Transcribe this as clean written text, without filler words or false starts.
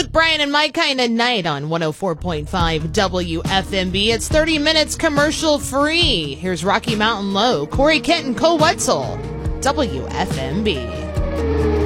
with Brian and Mike kind of night on 104.5 WFMB. It's 30 minutes commercial free. Here's Rocky Mountain Low, Corey Kent and Cole Wetzel, WFMB.